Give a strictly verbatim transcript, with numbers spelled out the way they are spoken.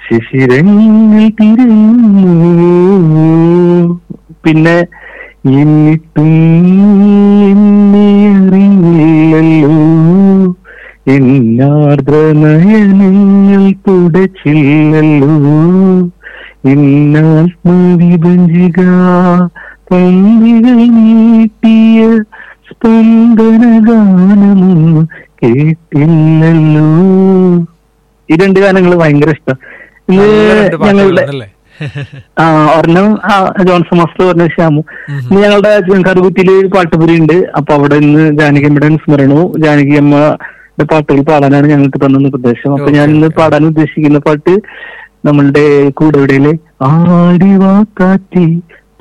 ശിശിരങ്ങൾ തിരയുന്നു. പിന്നെ എന്നിട്ടും എന്നെ അറിയില്ലല്ലോ, എന്നാർദ്ര നയനങ്ങൾ തുടച്ചില്ലല്ലോ, എന്നാത്മവിഭജിക പന്തികൾ നീട്ടിയ സ്പന്ദന ഗാനമൊന്നും കേട്ടില്ലല്ലോ. ഈ രണ്ട് ഗാനങ്ങൾ ഭയങ്കര ഇഷ്ടം. ഇത് ഞങ്ങളുടെ ആ ഒരെണ്ണം ജോൺസൺ മാസ്റ്റർ പറഞ്ഞ ശ്യാമു. ഇന്ന് ഞങ്ങളുടെ കറുകുറ്റിയില് പാട്ടുപുരി ഉണ്ട്. അപ്പൊ അവിടെ ഇന്ന് ജാനകിയമ്മയുടെ സ്മരണവും ജാനകി അമ്മയുടെ പാട്ടുകൾ പാടാനാണ് ഞങ്ങൾക്ക് തന്ന നിർദ്ദേശം. അപ്പൊ ഞാൻ ഇന്ന് പാടാൻ ഉദ്ദേശിക്കുന്ന പാട്ട് നമ്മളുടെ കൂടെവിടയിലെ ആടിവാ കാറ്റി